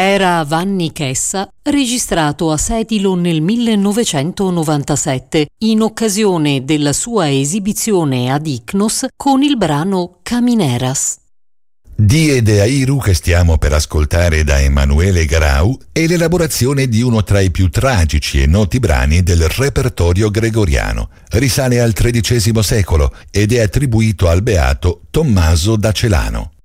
Era Vanni Chessa, registrato a Setilo nel 1997 in occasione della sua esibizione ad Ichnos con il brano Camineras. Die de Airu che stiamo per ascoltare da Emanuele Grau è l'elaborazione di uno tra i più tragici e noti brani del repertorio gregoriano. Risale al XIII secolo ed è attribuito al beato Tommaso da Celano.